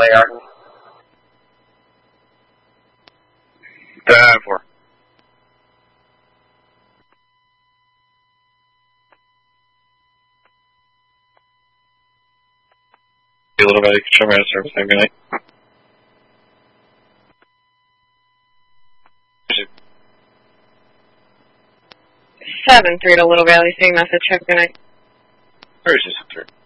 AR. 10-4. A little bit, show me how to service. Have a good night. 7-3 to Little Valley, same message. Have a good night. Where is this?